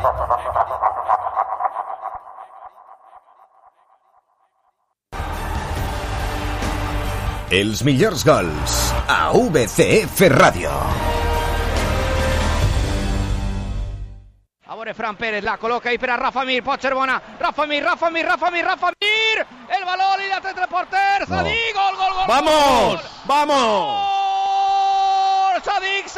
Els millors gols a VCF Ràdio. A veure, Fran Pérez la col·loca ahí per a Rafa Mir, pot ser bona. Rafa Mir, el balón i la té entre porters. Sadik, gol. ¡Vamos! ¡Vamos! Gol! Sadik,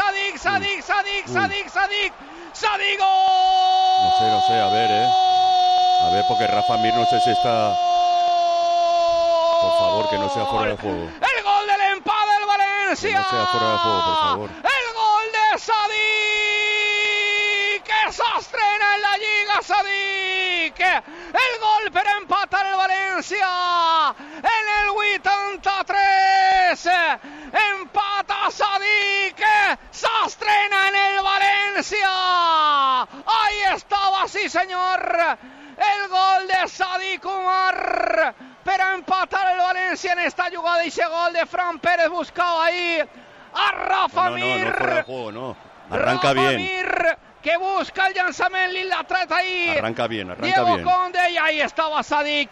gol. No sé, a ver, porque Rafa Mir no sé si está... Por favor, que no sea fuera de juego. El gol del empate del Valencia. Que no sea fuera de juego, por favor. El gol de Sadik, que se estrena en la Lliga, Sadik. El gol per empatar el Valencia en el 83. Empata Sadik, se estrena en el Valencia. Ahí estaba, sí señor. El gol de Sadik Umar para empatar el Valencia en esta jugada, y ese gol de Fran Pérez buscaba ahí a Rafa Mir. No, fuera de juego, no. Arranca Rafa bien. Mir, que busca el llançament y la trata ahí. Arranca bien. Diego Conde, y ahí estaba Sadik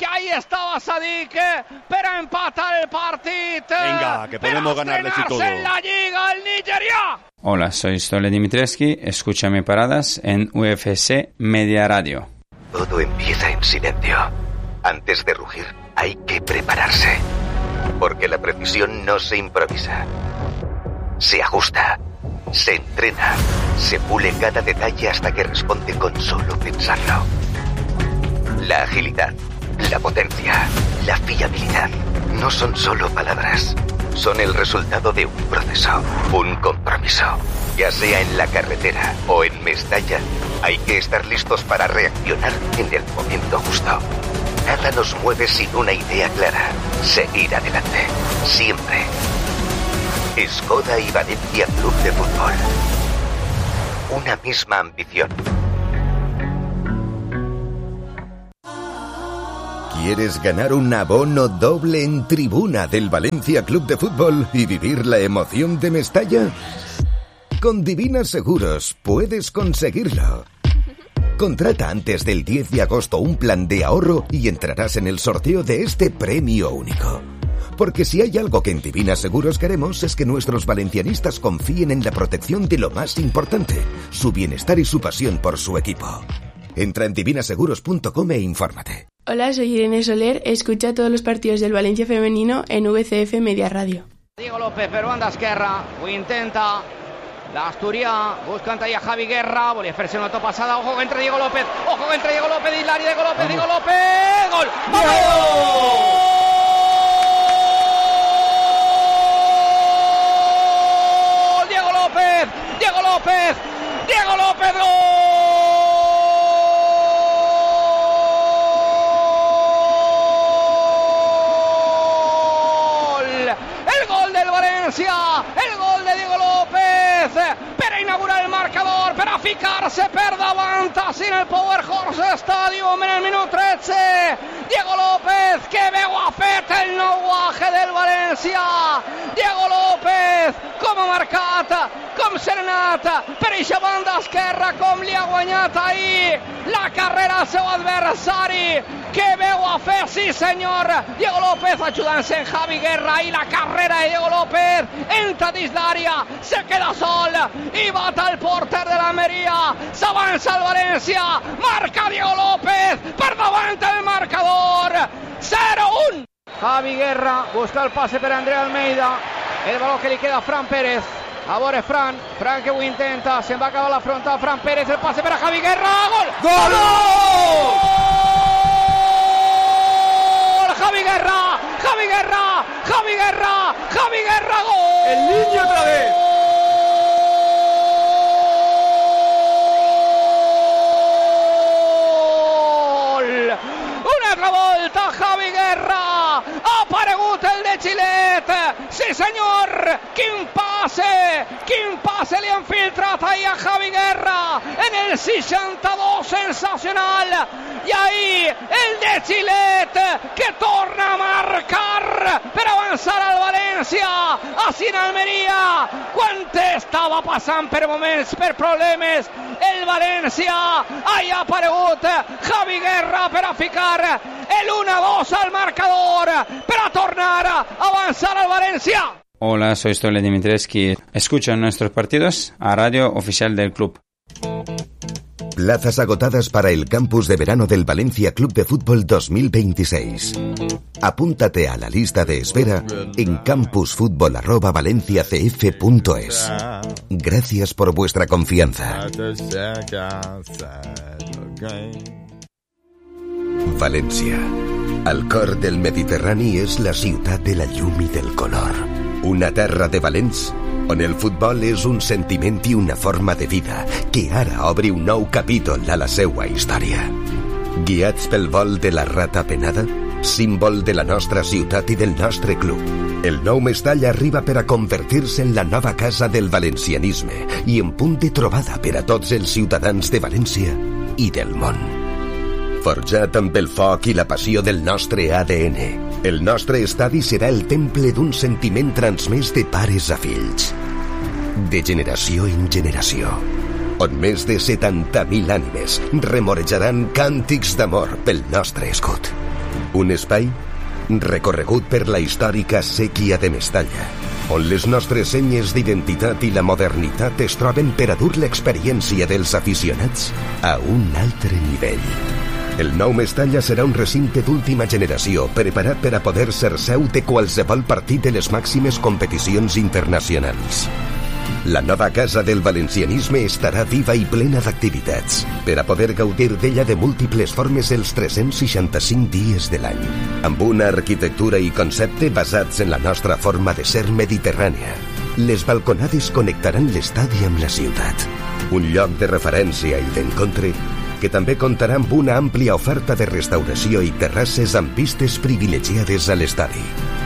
para empatar el partido. Venga, que podemos ganarles y todo. En la Liga, el Nigeria. Hola, soy Stole Dimitrescu, escúchame paradas en UFC Media Radio. Todo empieza en silencio. Antes de rugir, hay que prepararse. Porque la precisión no se improvisa. Se ajusta, se entrena, se pule cada detalle hasta que responde con solo pensarlo. La agilidad, la potencia, la fiabilidad no son solo palabras. Son el resultado de un proceso, un compromiso. Ya sea en la carretera o en Mestalla, hay que estar listos para reaccionar en el momento justo. Nada nos mueve sin una idea clara. Seguir adelante. Siempre. Skoda y Valencia Club de Fútbol. Una misma ambición. ¿Quieres ganar un abono doble en tribuna del Valencia Club de Fútbol y vivir la emoción de Mestalla? Con Divina Seguros puedes conseguirlo. Contrata antes del 10 de agosto un plan de ahorro y entrarás en el sorteo de este premio único. Porque si hay algo que en Divina Seguros queremos es que nuestros valencianistas confíen en la protección de lo más importante, su bienestar y su pasión por su equipo. Entra en divinaseguros.com e infórmate. Hola, soy Irene Soler, escucha todos los partidos del Valencia femenino en VCF Media Radio. Diego López per banda esquerra, ho intenta l'Asturià, buscant ahí a Javi Guerra, volia fer-se una passada, ojo que entra Diego López, i l'àrea de Diego López, gol! Diego López, gol! El gol del Valencia, el gol de Diego López per inaugurar el marcador, per a ficar-se per davant en el Power Horse Stadium en el minut 13. Diego López, que veu ha fet el nou guaje del València. Diego López, com ha marcat, com s'ha anat per eixa banda esquerra, com li ha guanyat ahir la carrera al seu adversari. Que veu a fer, sí senyor, Diego López ajudant-se en Javi Guerra, i la carrera de Diego López entra dins l'àrea, se queda sol i bat al porter de l'Almeria, s'avança el València, marca Diego López, per davant el marcador, 0-1. Javi Guerra busca el passe per André Almeida, el baló que li queda a Fran Pérez. A veure Fran que ho intenta, se'n va acabar la frontal, Fran Pérez, el passe per a Javi Guerra, gol! ¡Gol! Javi Guerra, gol! ¡El niño otra vez! Una altra volta Javi Guerra, ha aparegut el de Gilet, sí senyor, quin pas Quin passe li ha infiltrat ahir a Javi Guerra en el 62, sensacional. I ahir el de Gilet que torna a marcar per avançar al València, així en Almeria, quan estava passant per moments, per problemes el València. Ahir ha aparegut Javi Guerra per a ficar el 1-2 al marcador, per a tornar a avançar al València. Hola, soy Stole Dimitrescu. Escuchan nuestros partidos a Radio Oficial del Club. Plazas agotadas para el campus de verano del Valencia Club de Fútbol 2026. Apúntate a la lista de espera en campusfutbol@valenciacf.es. Gracias por vuestra confianza. València, al cor del Mediterrani, és la ciutat de la llum i del color. Una terra de valents on el futbol és un sentiment i una forma de vida que ara obre un nou capítol a la seua història. Guiats pel vol de la rata penada, símbol de la nostra ciutat i del nostre club, el nou Mestalla arriba per a convertir-se en la nova casa del valencianisme i en punt de trobada per a tots els ciutadans de València i del món. Forjat amb el foc i la passió del nostre ADN, el nostre estadi serà el temple d'un sentiment transmès de pares a fills, de generació en generació, on més de 70.000 ànimes remorejaran càntics d'amor pel nostre escut. Un espai recorregut per la històrica sèquia de Mestalla, on les nostres senyes d'identitat i la modernitat es troben per a dur l'experiència dels aficionats a un altre nivell. El nou Mestalla serà un recinte d'última generació, preparat per a poder ser seu de qualsevol partit de les màximes competicions internacionals. La nova casa del valencianisme estarà viva i plena d'activitats, per a poder gaudir d'ella de múltiples formes els 365 dies de l'any, amb una arquitectura i concepte basats en la nostra forma de ser mediterrània. Les balconades connectaran l'estadi amb la ciutat, un lloc de referència i d'encontre que també comptarà amb una àmplia oferta de restauració i terrasses amb vistes privilegiades a l'estadi.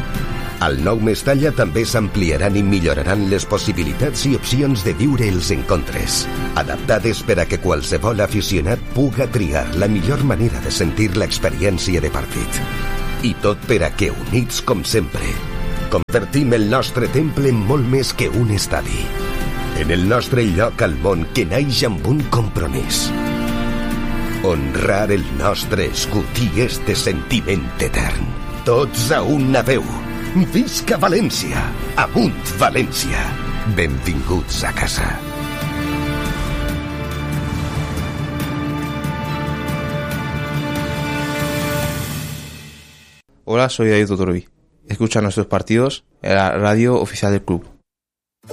Al nou Mestalla també s'ampliaran i milloraran les possibilitats i opcions de viure els encontres, adaptades per a que qualsevol aficionat puga triar la millor manera de sentir l'experiència de partit. I tot per a que, units com sempre, convertim el nostre temple en molt més que un estadi, en el nostre lloc al món que naix amb un compromís: honrar el nostre escut i este sentiment etern. Tots a una veu. Visca València! Amunt València! Benvinguts a casa. Hola, soy David Totorovi. Escucha nuestros partidos en la radio oficial del club.